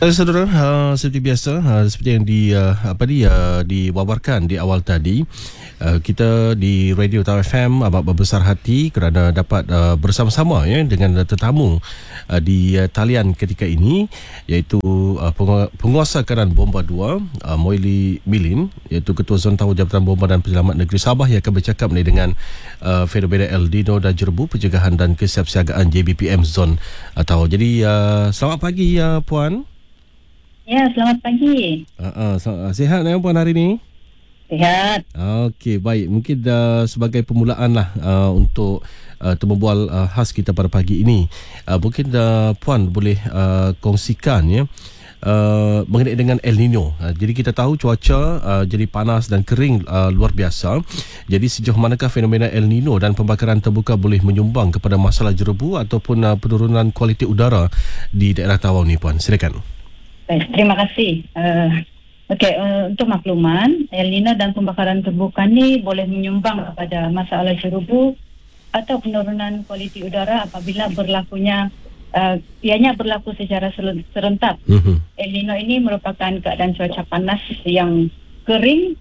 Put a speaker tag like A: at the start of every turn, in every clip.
A: Saudara, seperti biasa, seperti yang diwawarkan di awal tadi, kita di Radio Tawau FM amat berbesar hati kerana dapat bersama-sama dengan tetamu di talian ketika ini, iaitu penguasa Keadaan Bomba 2, Moili Milin, iaitu Ketua Zon Tawau Jabatan Bomba dan Penyelamat Negeri Sabah, yang akan bercakap dengan fenomena El Nino dan Jerebu, Pencegahan dan Kesiapsiagaan JBPM Zon Tawau. Jadi selamat pagi Puan.
B: Ya, selamat pagi.
A: Sihat Puan hari ini?
B: Sihat.
A: Okey, baik. Mungkin sebagai permulaan lah untuk temu bual khas kita pada pagi ini. Mungkin Puan boleh kongsikan mengenai dengan El Nino. Jadi kita tahu cuaca jadi panas dan kering luar biasa. Jadi sejauh manakah fenomena El Nino dan pembakaran terbuka boleh menyumbang kepada masalah jerebu ataupun penurunan kualiti udara di daerah Tawau ni, Puan? Silakan.
B: Baik, terima kasih. Untuk makluman, El Nino dan pembakaran terbuka ni boleh menyumbang kepada masalah jerebu atau penurunan kualiti udara apabila ianya berlaku secara serentak. El Nino ini merupakan keadaan cuaca panas yang kering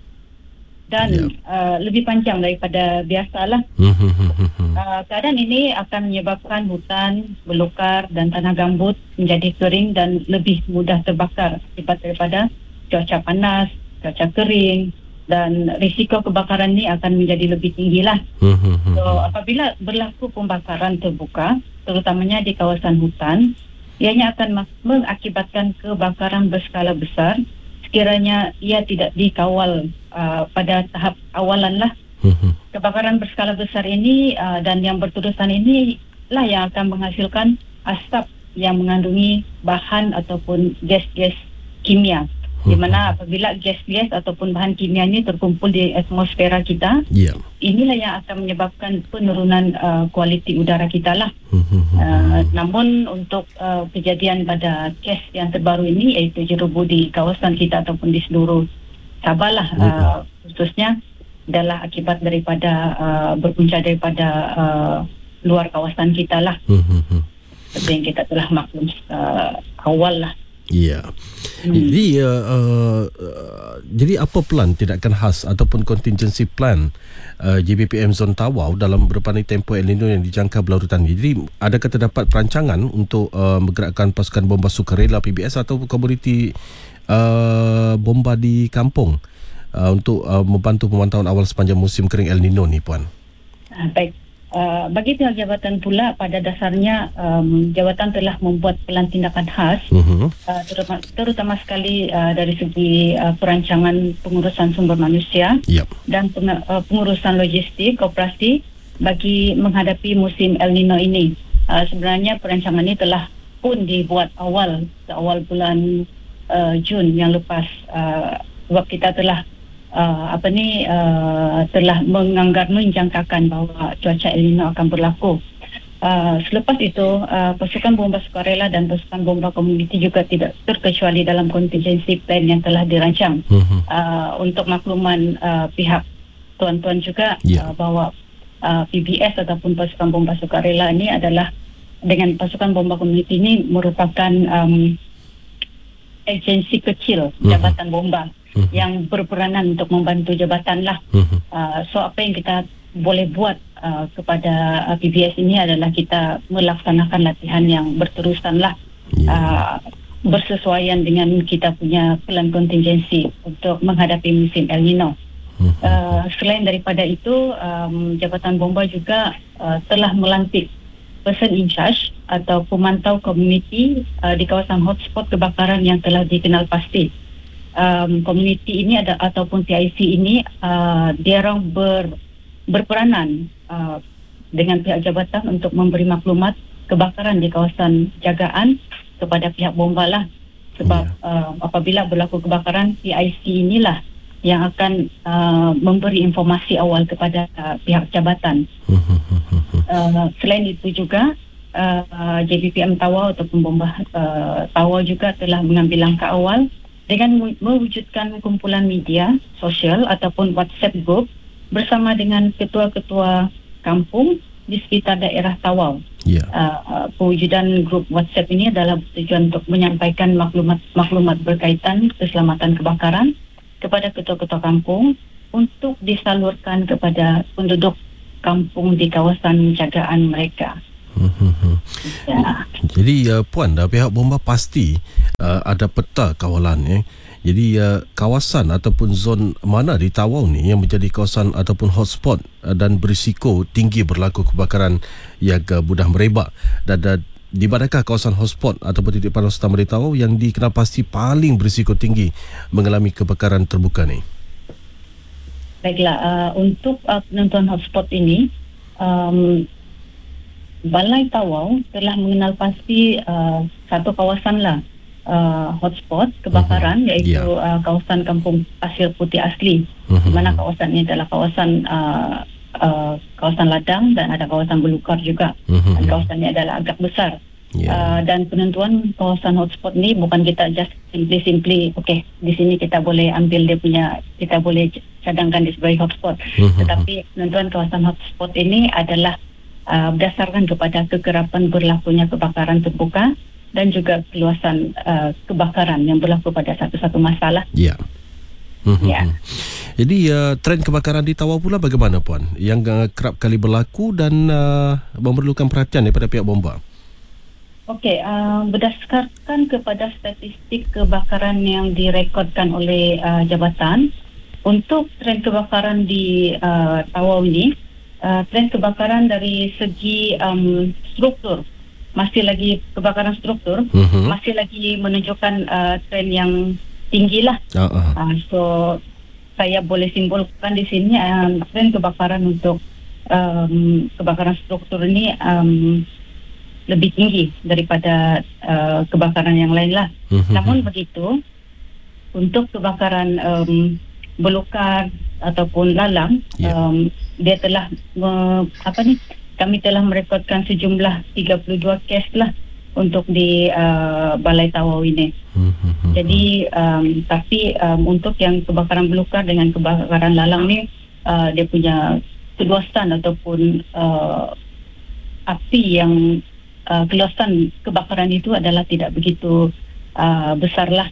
B: dan lebih panjang daripada biasalah. Keadaan ini akan menyebabkan hutan, belukar dan tanah gambut menjadi kering dan lebih mudah terbakar akibat daripada cuaca panas, cuaca kering, dan risiko kebakaran ini akan menjadi lebih tinggilah. So, apabila berlaku pembakaran terbuka, terutamanya di kawasan hutan, ianya akan mengakibatkan kebakaran berskala besar sekiranya ia tidak dikawal pada tahap awalan lah. Kebakaran berskala besar ini dan yang berterusan ini lah yang akan menghasilkan asap yang mengandungi bahan ataupun gas-gas kimia, di mana apabila gas-gas ataupun bahan kimia ini terkumpul di atmosfera kita, inilah yang akan menyebabkan penurunan kualiti udara kita lah. Namun untuk kejadian pada kes yang terbaru ini, iaitu jerebu di kawasan kita ataupun di seluruh Sabah lah, khususnya adalah akibat daripada berpunca daripada luar kawasan kita lah. Seperti yang kita telah maklum awal lah.
A: Ya. Jadi apa plan tindakan khas ataupun contingency plan JBPM Zon Tawau dalam berpandang tempoh El Nino yang dijangka berlarutan ini? Jadi adakah terdapat perancangan untuk menggerakkan pasukan bomba sukarela PBS atau komuniti bomba di kampung untuk membantu pemantauan awal sepanjang musim kering El Nino ni, Puan?
B: Baik. Bagi pihak jabatan pula, pada dasarnya jabatan telah membuat pelan tindakan khas, terutama sekali dari segi perancangan pengurusan sumber manusia dan pengurusan logistik operasi bagi menghadapi musim El Nino ini. Sebenarnya perancangan ini telah pun dibuat awal bulan Jun yang lepas, sebab kita telah telah menjangkakan bahawa cuaca El Nino akan berlaku. Selepas itu, pasukan bomba sukarela dan pasukan bomba komuniti juga tidak terkecuali dalam contingency plan yang telah dirancang. Untuk makluman pihak tuan-tuan juga, bahawa PBS ataupun pasukan bomba sukarela ini adalah dengan pasukan bomba komuniti ini merupakan agensi kecil jabatan bomba yang berperanan untuk membantu jabatan lah. So apa yang kita boleh buat kepada PBS ini adalah kita melaksanakan latihan yang berterusan lah, bersesuaian dengan kita punya plan kontingensi untuk menghadapi musim El Nino. Selain daripada itu, jabatan bomba juga telah melantik person in charge atau pemantau komuniti di kawasan hotspot kebakaran yang telah dikenal pasti. Komuniti ini ataupun TIC ini, dia orang berperanan dengan pihak jabatan untuk memberi maklumat kebakaran di kawasan jagaan kepada pihak bomba lah. Sebab apabila berlaku kebakaran, TIC inilah yang akan memberi informasi awal kepada pihak jabatan. Selain itu juga, JBPM Tawau ataupun bomba Tawau juga telah mengambil langkah awal dengan mewujudkan kumpulan media sosial ataupun WhatsApp group bersama dengan ketua-ketua kampung di sekitar daerah Tawau.
A: Ya.
B: Pewujudan grup WhatsApp ini adalah tujuan untuk menyampaikan maklumat berkaitan keselamatan kebakaran kepada ketua-ketua kampung untuk disalurkan kepada penduduk kampung di kawasan jagaan mereka. Ya.
A: Jadi Puan, pihak bomba pasti ada peta kawalan. Jadi kawasan ataupun zon mana di Tawau ni yang menjadi kawasan ataupun hotspot dan berisiko tinggi berlaku kebakaran yang mudah merebak, dan di manakah kawasan hotspot ataupun titik panas utama di Tawau yang dikenal pasti paling berisiko tinggi mengalami kebakaran terbuka ni?
B: Baiklah, untuk penentuan hotspot ini, Balai Tawau telah mengenal pasti satu kawasan lah hotspot kebakaran, iaitu kawasan Kampung Pasir Putih Asli, di mana kawasan ini adalah kawasan ladang dan ada kawasan belukar juga. Dan kawasan ini adalah agak besar. Dan penentuan kawasan hotspot ni bukan kita just simply okay, di sini kita boleh ambil kita boleh cadangkan di sebagai hotspot. Tetapi penentuan kawasan hotspot ini adalah berdasarkan kepada kekerapan berlakunya kebakaran terbuka dan juga keluasan kebakaran yang berlaku pada satu-satu masalah.
A: Ya. Jadi trend kebakaran di Tawau pula bagaimana, Puan? Yang kerap kali berlaku dan memerlukan perhatian daripada pihak bomba.
B: Okey, berdasarkan kepada statistik kebakaran yang direkodkan oleh jabatan, untuk trend kebakaran di Tawau ini, trend kebakaran dari segi struktur, masih lagi kebakaran struktur, masih lagi menunjukkan trend yang tinggi lah. So saya boleh simpulkan di sini trend kebakaran untuk kebakaran struktur ini lebih tinggi daripada kebakaran yang lain lah. Namun begitu, untuk kebakaran belukar ataupun lalang, dia telah kami telah merekodkan sejumlah 32 kes lah untuk di Balai Tawau ini. Jadi tapi untuk yang kebakaran belukar dengan kebakaran lalang ni, dia punya keluasan ataupun api yang keluasan kebakaran itu adalah tidak begitu besar lah.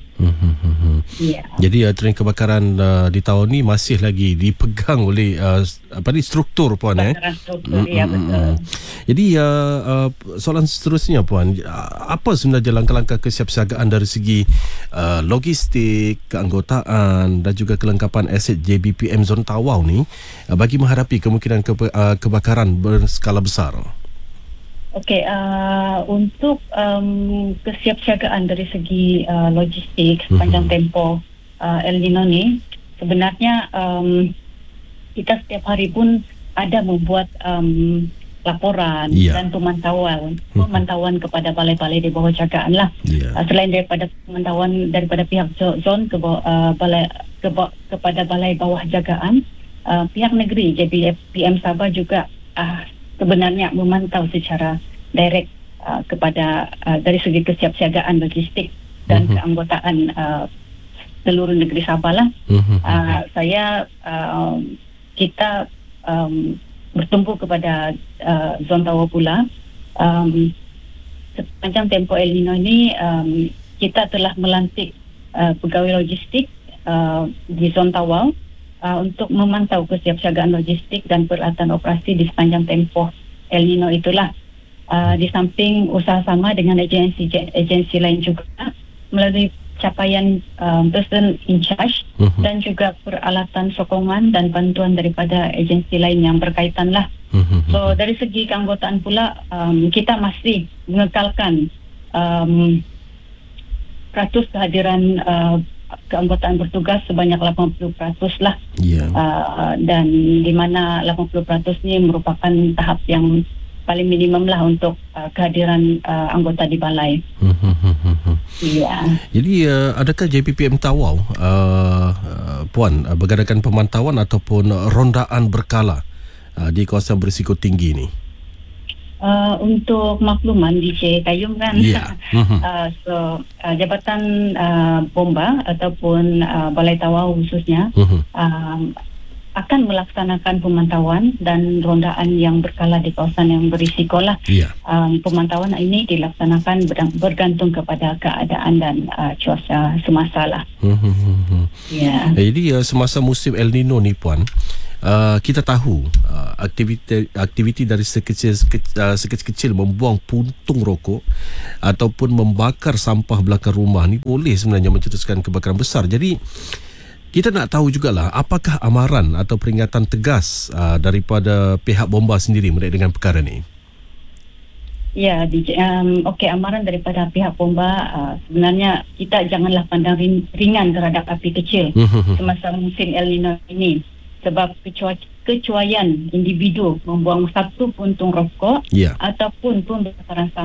A: Jadi trend kebakaran di tahun ni masih lagi dipegang oleh struktur, Puan.
B: Struktur, ya, betul.
A: Jadi soalan seterusnya, Puan, apa sebenarnya langkah-langkah kesiapsiagaan dari segi logistik, keanggotaan dan juga kelengkapan aset JBPM Zon Tawau ni bagi menghadapi kemungkinan kebakaran berskala besar?
B: Okey, untuk kesiapsiagaan dari segi logistik sepanjang tempoh El Nino ni, sebenarnya kita setiap hari pun ada membuat laporan dan pemantauan kepada balai-balai di bawah jagaan lah. Selain daripada pemantauan daripada pihak zon kepada balai bawah jagaan, pihak negeri JBPM Sabah juga sebenarnya memantau secara direct kepada dari segi kesiapsiagaan logistik dan keanggotaan seluruh negeri Sabah lah. Kita bertumpu kepada Zon Tawau pula. Sepanjang tempoh El Nino ini kita telah melantik pegawai logistik di Zon Tawau untuk memantau kesiapsiagaan logistik dan peralatan operasi di sepanjang tempoh El Nino itulah. Di samping usaha sama dengan agensi lain juga melalui capaian person in charge dan juga peralatan sokongan dan bantuan daripada agensi lain yang berkaitan lah. So dari segi keanggotaan pula, kita masih mengekalkan peratus kehadiran keanggotaan bertugas sebanyak 80% lah. Dan di mana 80% ni merupakan tahap yang paling minimum lah untuk kehadiran anggota di balai.
A: Jadi adakah JBPM Tawau, Puan, bergadakan pemantauan ataupun rondaan berkala di kawasan berisiko tinggi ni?
B: Untuk makluman DJ Kayum kan, Jabatan Bomba ataupun Balai Tawau khususnya akan melaksanakan pemantauan dan rondaan yang berkala di kawasan yang berisiko lah. Pemantauan ini dilaksanakan bergantung kepada keadaan dan cuaca semasa lah.
A: Jadi semasa musim El Nino ni Puan, kita tahu aktiviti dari sekecil-kecil membuang puntung rokok ataupun membakar sampah belakang rumah ni boleh sebenarnya mencetuskan kebakaran besar. Jadi kita nak tahu jugalah apakah amaran atau peringatan tegas daripada pihak bomba sendiri mengenai dengan perkara ni.
B: Ya, amaran daripada pihak bomba sebenarnya kita janganlah pandang ringan terhadap api kecil semasa musim El Nino ini, sebab kecuaian individu membuang satu puntung rokok ataupun pembakaran sampah